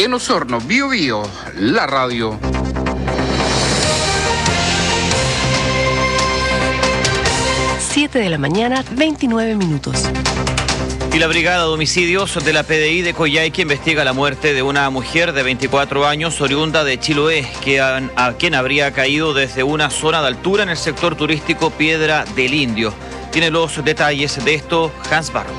en Osorno, Bío Bío, la radio. Siete de la mañana, 29 minutos. Y la Brigada de Homicidios de la PDI de Coyhaique investiga la muerte de una mujer de 24 años oriunda de Chiloé, a quien habría caído desde una zona de altura en el sector turístico Piedra del Indio. Tiene los detalles de esto Hans Barro.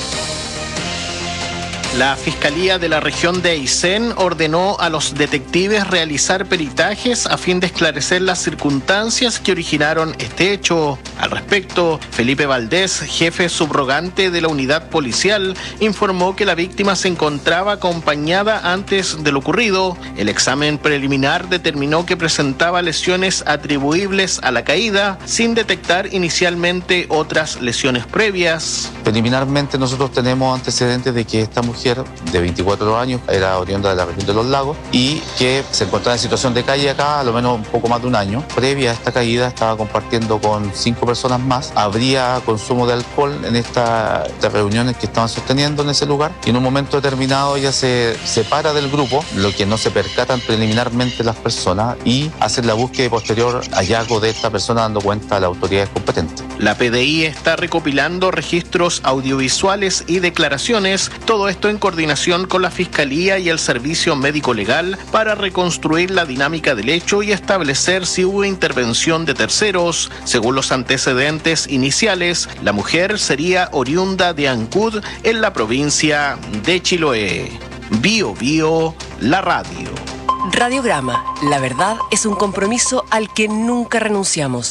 La Fiscalía de la región de Aysén ordenó a los detectives realizar peritajes a fin de esclarecer las circunstancias que originaron este hecho. Al respecto, Felipe Valdés, jefe subrogante de la unidad policial, informó que la víctima se encontraba acompañada antes de lo ocurrido. El examen preliminar determinó que presentaba lesiones atribuibles a la caída, sin detectar inicialmente otras lesiones previas. Preliminarmente nosotros tenemos antecedentes de que esta mujer de 24 años era oriunda de la región de Los Lagos y que se encontraba en situación de calle acá a lo menos un poco más de un año. Previa a esta caída estaba compartiendo con 5 personas más. Habría consumo de alcohol en estas reuniones que estaban sosteniendo en ese lugar y en un momento determinado ella se separa del grupo, lo que no se percatan preliminarmente las personas y hacen la búsqueda y posterior hallazgo de esta persona dando cuenta a las autoridades competentes. La PDI está recopilando registros audiovisuales y declaraciones, todo esto en coordinación con la Fiscalía y el Servicio Médico Legal para reconstruir la dinámica del hecho y establecer si hubo intervención de terceros. Según los antecedentes iniciales, la mujer sería oriunda de Ancud en la provincia de Chiloé. Bío Bío, la radio. Radiograma, la verdad es un compromiso al que nunca renunciamos.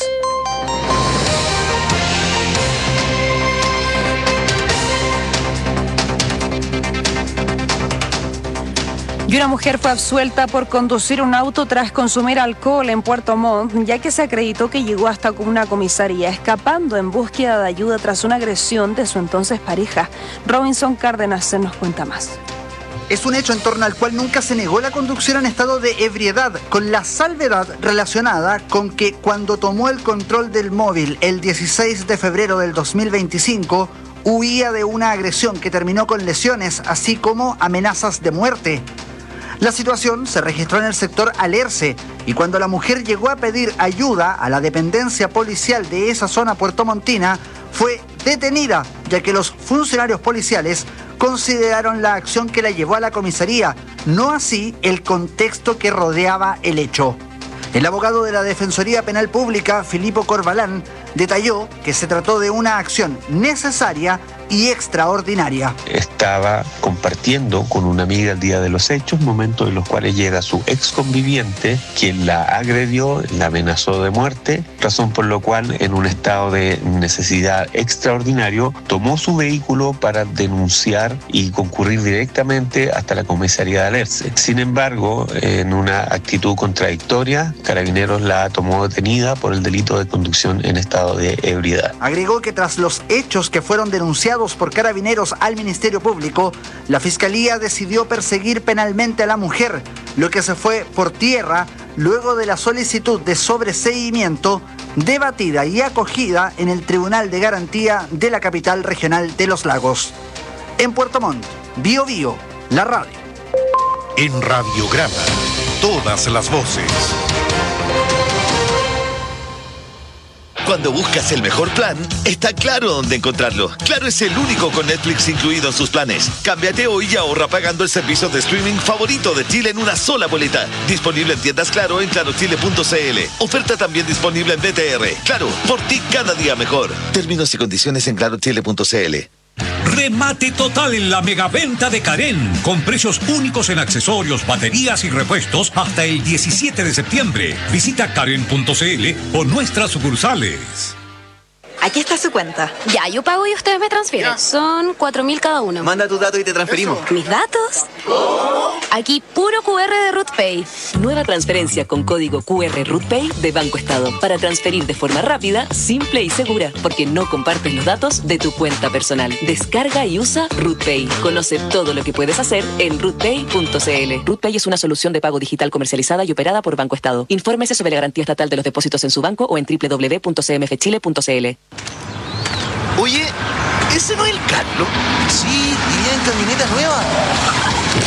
Y una mujer fue absuelta por conducir un auto tras consumir alcohol en Puerto Montt, ya que se acreditó que llegó hasta una comisaría, escapando en búsqueda de ayuda tras una agresión de su entonces pareja. Robinson Cárdenas se nos cuenta más. Es un hecho en torno al cual nunca se negó la conducción en estado de ebriedad, con la salvedad relacionada con que cuando tomó el control del móvil el 16 de febrero del 2025, huía de una agresión que terminó con lesiones, así como amenazas de muerte. La situación se registró en el sector Alerce y cuando la mujer llegó a pedir ayuda a la dependencia policial de esa zona puertomontina, fue detenida, ya que los funcionarios policiales consideraron la acción que la llevó a la comisaría, no así el contexto que rodeaba el hecho. El abogado de la Defensoría Penal Pública, Filipo Corbalán, detalló que se trató de una acción necesaria y extraordinaria. Estaba compartiendo con una amiga el día de los hechos, momentos en los cuales llega su ex conviviente, quien la agredió, la amenazó de muerte, razón por la cual en un estado de necesidad extraordinario tomó su vehículo para denunciar y concurrir directamente hasta la comisaría de Alerce. Sin embargo, en una actitud contradictoria, Carabineros la tomó detenida por el delito de conducción en estado de ebriedad. Agregó que tras los hechos que fueron denunciados por Carabineros al Ministerio Público, la Fiscalía decidió perseguir penalmente a la mujer, lo que se fue por tierra luego de la solicitud de sobreseimiento debatida y acogida en el Tribunal de Garantía de la capital regional de Los Lagos. En Puerto Montt, Bío Bío, la radio. En Radiograma, todas las voces. Cuando buscas el mejor plan, está Claro dónde encontrarlo. Claro es el único con Netflix incluido en sus planes. Cámbiate hoy y ahorra pagando el servicio de streaming favorito de Chile en una sola boleta. Disponible en tiendas Claro en clarochile.cl. Oferta también disponible en BTR. Claro, por ti cada día mejor. Términos y condiciones en clarochile.cl. Remate total en la megaventa de Carén, con precios únicos en accesorios, baterías y repuestos hasta el 17 de septiembre. Visita Carén.cl o nuestras sucursales. Aquí está su cuenta. Ya, yo pago y ustedes me transfieren. Ya. Son 4.000 cada uno. Manda tus datos y te transferimos. ¿Eso? ¿Mis datos? ¿Cómo? Aquí puro QR de RootPay. Nueva transferencia con código QR RootPay de Banco Estado para transferir de forma rápida, simple y segura, porque no compartes los datos de tu cuenta personal. Descarga y usa RootPay. Conoce todo lo que puedes hacer en rootpay.cl. RootPay es una solución de pago digital comercializada y operada por Banco Estado. Infórmese sobre la garantía estatal de los depósitos en su banco o en www.cmfchile.cl. Oye, ¿ese no es el Carlos? Sí, iría en camioneta nueva.